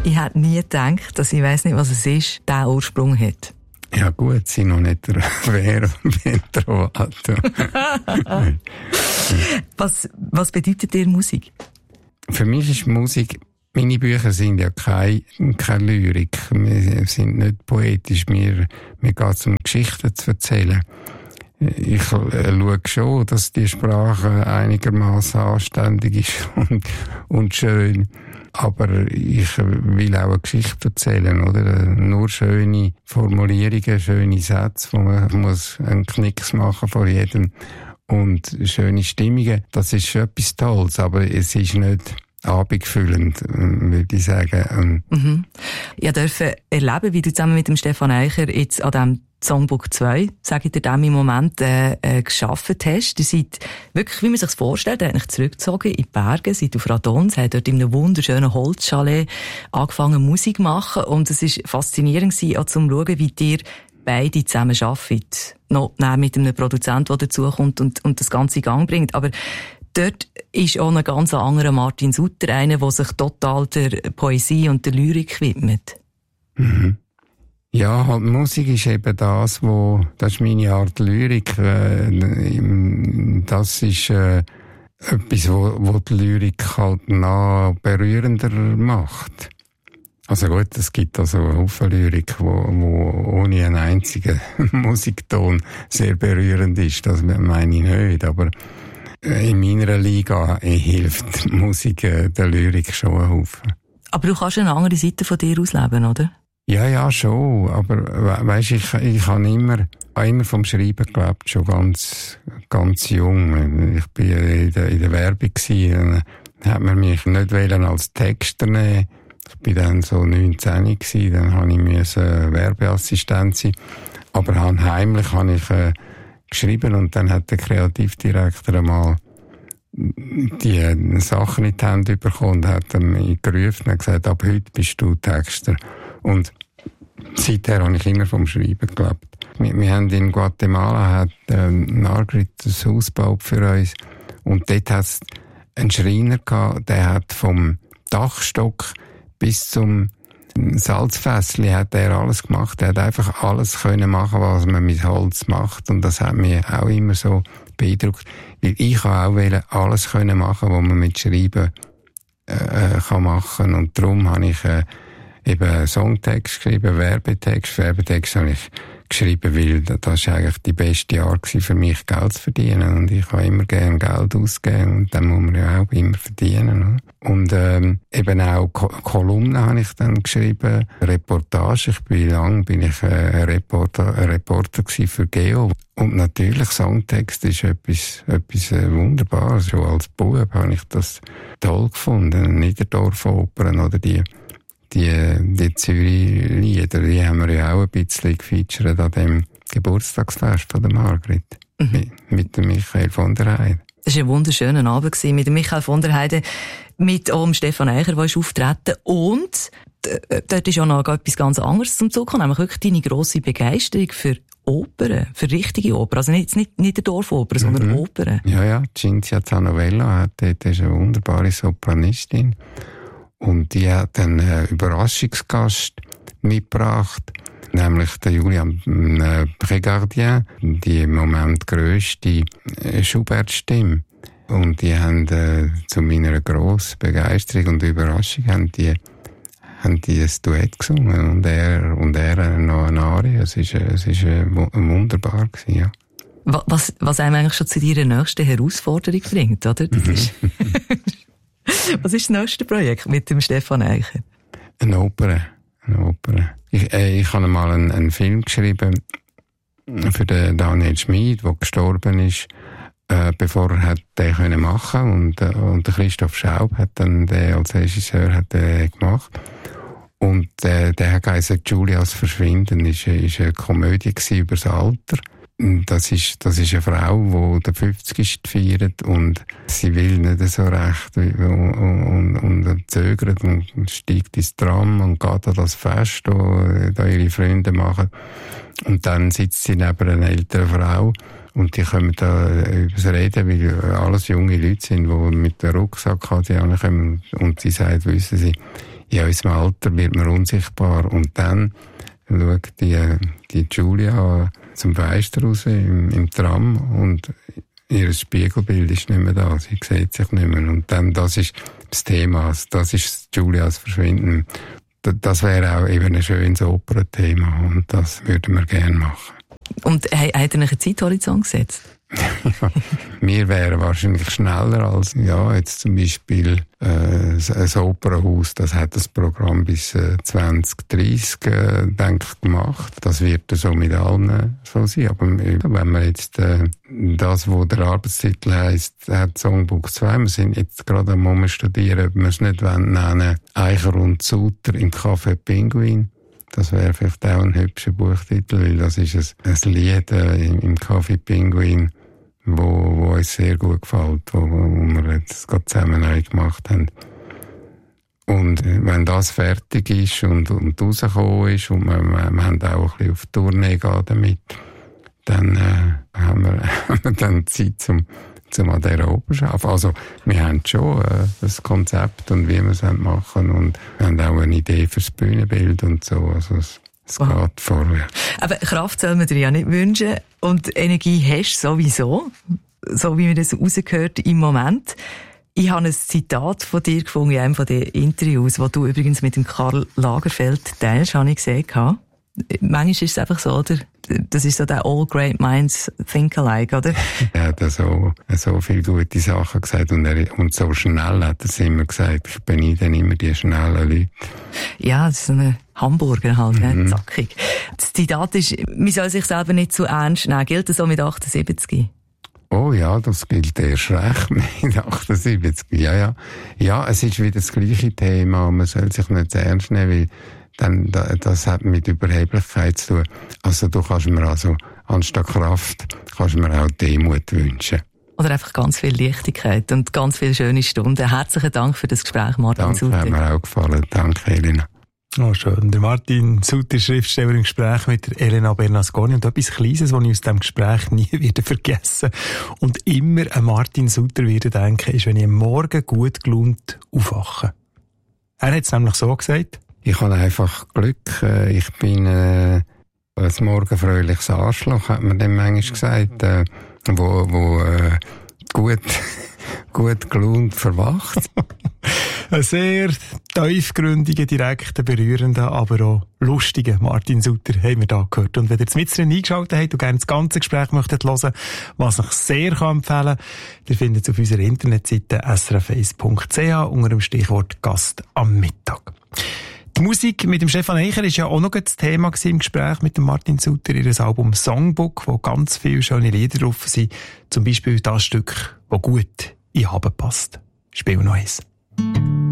Ich hätte nie gedacht, dass ich weiss nicht, was es ist, diesen Ursprung hat. Ja gut, sie noch nicht der Vero Ventrovato. Was bedeutet dir Musik? Für mich ist Musik, meine Bücher sind ja keine Lyrik. Wir sind nicht poetisch. Mir geht es um Geschichten zu erzählen. Ich schaue schon, dass die Sprache einigermaßen anständig ist und schön. Aber ich will auch eine Geschichte erzählen, oder? Nur schöne Formulierungen, schöne Sätze, wo man muss einen Knicks machen vor jedem. Und schöne Stimmungen, das ist schon etwas Tolles, aber es ist nicht abendfüllend, würde ich sagen. Ich durfte erleben, wie du zusammen mit dem Stefan Eicher jetzt an diesem Songbook 2, sage ich dir dem im Moment, geschafft hast. Ihr seid wirklich, wie man sich vorstellt, eigentlich zurückgezogen in die Berge, seid auf Radons, habt dort in einem wunderschönen Holzchalet angefangen Musik zu machen und es war faszinierend auch zum Schauen, wie ihr beide zusammen arbeitet. Noch mit einem Produzent, der dazukommt und das Ganze in Gang bringt. Aber dort ist auch ein ganz anderer Martin Sutter, einer, der sich total der Poesie und der Lyrik widmet. Mhm. Ja, halt, Musik ist eben das ist meine Art Lyrik. Das ist etwas, wo die Lyrik halt noch berührender macht. Also gut, es gibt also eine Haufen Lyrik, wo ohne einen einzigen Musikton sehr berührend ist. Das meine ich nicht, aber in meiner Liga hilft Musik der Lyrik schon einen Haufen. Aber du kannst eine andere Seite von dir ausleben, oder? Ja, schon. Aber weisst, ich habe immer vom Schreiben gelebt, schon ganz jung. Ich bin in der Werbung gewesen, dann hat man mich nicht als Texter nehmen. Ich bin dann so 19 gewesen, dann habe ich Werbeassistent sein. Aber heimlich habe ich geschrieben und dann hat der Kreativdirektor einmal die Sachen in die Hände bekommen und hat mich gerufen und gesagt, ab heute bist du Texter. Und seither habe ich immer vom Schreiben gelebt. Wir haben in Guatemala Margrit das Haus gebaut für uns und dort hat es einen Schreiner gehabt, der hat vom Dachstock bis zum Salzfässli hat er alles gemacht. Er hat einfach alles können machen, was man mit Holz macht. Und das hat mich auch immer so beeindruckt. Weil ich auch alles können machen, was man mit Schreiben kann machen. Und darum habe ich eben Songtext geschrieben, Werbetext. Werbetext habe ich geschrieben, weil das war eigentlich die beste Art für mich, Geld zu verdienen. Und ich habe immer gerne Geld ausgeben und dann muss man ja auch immer verdienen. Und eben auch Kolumnen habe ich dann geschrieben, Reportage. Lang bin ich Reporter für Geo. Und natürlich, Songtext ist etwas Wunderbares. Schon als Bub habe ich das toll gefunden. Niederdorf-Opern oder die Zürich-Lieder, die haben wir ja auch ein bisschen gefeatured an dem Geburtstagsfest von der Margrit. Mit dem Michael von der Heide. Das war ein wunderschöner Abend mit dem Michael von der Heide, mit dem Stefan Eicher, der ist auftreten. Und dort ist auch noch etwas ganz anderes zum Zug gekommen, nämlich wirklich deine grosse Begeisterung für Opern, für richtige Opern. Also nicht der Dorfoper, sondern Opern. Ja, Cinzia Zanovella, dort ist eine wunderbare Sopranistin. Und die hat einen Überraschungsgast mitgebracht, nämlich der Julian Prégardien, die im Moment grösste Schubert-Stimme. Und die haben zu meiner grossen Begeisterung und Überraschung haben die ein Duett gesungen und er noch eine Arie. Es ist wunderbar gewesen, ja. Was einem eigentlich schon zu deiner nächsten Herausforderung bringt, oder? Das ist was ist das nächste Projekt mit dem Stefan Eicher? Eine Oper. Ich habe mal einen Film geschrieben für den Daniel Schmid, der gestorben ist, bevor er den können machen und der Christoph Schaub hat dann den als Regisseur gemacht. Und der hat geheißen Julias Verschwinden, ist eine Komödie über das Alter. Das ist eine Frau, die den 50. feiert und sie will nicht so recht und zögert und steigt ins Tram und geht an das Fest, das ihre Freunde machen. Und dann sitzt sie neben einer älteren Frau Und die können da übers Reden, weil alles junge Leute sind, die mit dem Rucksack kommen. Und sie sagen, wissen Sie, in unserem Alter wird man unsichtbar. Und dann schaut die Julia zum Fenster raus im Tram und ihr Spiegelbild ist nicht mehr da. Sie sieht sich nicht mehr. Und dann, das ist das Thema. Das ist Julias Verschwinden. Das wäre auch eben ein schönes Opernthema. Und das würden wir gerne machen. Und hat er einen Zeithorizont gesetzt? Wir wären wahrscheinlich schneller als, jetzt zum Beispiel, ein Opernhaus, das hat das Programm bis 2030, denke ich, gemacht. Das wird so mit allen so sein. Aber wenn man jetzt, das, wo der Arbeitstitel heisst, hat Songbook 2, wir sind jetzt gerade am studieren, ob wir es nicht nennen, Eicher und Suter im Café Pinguin. Das wäre vielleicht auch ein hübscher Buchtitel, weil das ist ein Lied im Café Pinguin, wo uns sehr gut gefällt, wo wir jetzt gerade zusammen neu gemacht haben. Und wenn das fertig ist und rausgekommen ist und wir haben auch ein bisschen auf die Tournee gehen damit, dann haben wir dann Zeit zum an dieser Oper arbeiten. Also, wir haben schon das Konzept und wie wir es machen und haben auch eine Idee fürs Bühnenbild und so. Also, es geht vorwärts. Aber Kraft soll man dir ja nicht wünschen. Und Energie hast du sowieso. So wie man das rausgehört im Moment. Ich habe ein Zitat von dir gefunden in einem von den Interviews, wo du übrigens mit dem Karl Lagerfeld teilst, habe ich gesehen. Manchmal ist es einfach so, oder? Das ist so der All Great Minds Think Alike, oder? Er hat so viele gute Sachen gesagt und so schnell hat er es immer gesagt. Ich beneide dann immer die schnellen Leute. Ja, das ist ein Hamburger halt, zackig. Das Zitat ist, man soll sich selber nicht zu ernst nehmen. Gilt das auch mit 78? Oh ja, das gilt erst recht mit 78. Ja. Ja, es ist wieder das gleiche Thema. Man soll sich nicht zu ernst nehmen, weil dann, das hat mit Überheblichkeit zu tun. Also du kannst mir anstatt Kraft, kannst mir auch Demut wünschen. Oder einfach ganz viel Leichtigkeit und ganz viele schöne Stunden. Herzlichen Dank für das Gespräch, Martin Suter. Danke, hat mir auch gefallen. Danke, Elena. Oh, schön. Der Martin Suter, Schriftsteller, im Gespräch mit der Elena Bernasconi. Und etwas Kleines, was ich aus diesem Gespräch nie wieder vergessen und immer an Martin Suter wieder denken, ist, wenn ich am Morgen gut gelaunt aufwache. Er hat es nämlich so gesagt. Ich habe einfach Glück. Ich bin ein morgenfröhliches Arschloch, hat man dem manchmal gesagt, wo gut gelaunt verwacht. Ein sehr tiefgründiger, direkter, berührender, aber auch lustiger Martin Suter haben wir da gehört. Und wenn ihr jetzt mit drin eingeschaltet habt und gerne das ganze Gespräch möchtet hören, was ich sehr empfehlen kann, ihr findet es auf unserer Internetseite srf1.ch unter dem Stichwort Gast am Mittag. Die Musik mit dem Stefan Eicher war ja auch noch das Thema im Gespräch mit dem Martin Suter, ihr Album Songbook, wo ganz viele schöne Lieder drauf sind. Zum Beispiel das Stück, das gut in Haben passt. Spiel noch eins.